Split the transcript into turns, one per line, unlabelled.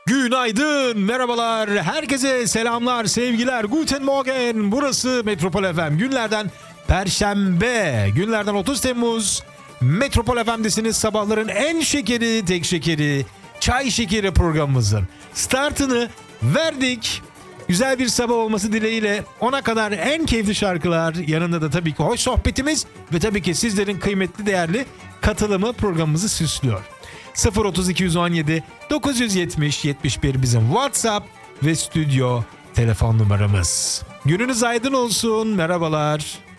Günaydın, merhabalar, herkese selamlar, sevgiler, Guten Morgen. Burası Metropol FM. Günlerden Perşembe, günlerden 30 Temmuz. Metropol FM'desiniz. Sabahların en şekeri, tek şekeri, çay şekeri programımızın startını verdik. Güzel bir sabah olması dileğiyle ona kadar en keyifli şarkılar, yanında da tabii ki hoş sohbetimiz ve tabii ki sizlerin kıymetli değerli katılımı programımızı süslüyor. 03217 970 71 bizim WhatsApp ve stüdyo telefon numaramız. Gününüz aydın olsun. Merhabalar.